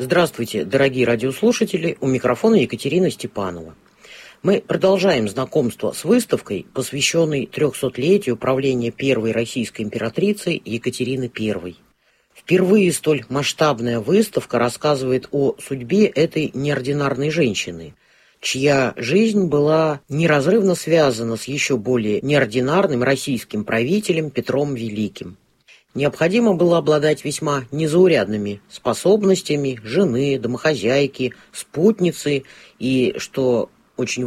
Здравствуйте, дорогие радиослушатели, у микрофона Екатерина Степанова. Мы продолжаем знакомство с выставкой, посвященной 300-летию правления первой российской императрицы Екатерины I. Впервые столь масштабная выставка рассказывает о судьбе этой неординарной женщины, чья жизнь была неразрывно связана с еще более неординарным российским правителем Петром Великим. Необходимо было обладать весьма незаурядными способностями жены, домохозяйки, спутницы и, что очень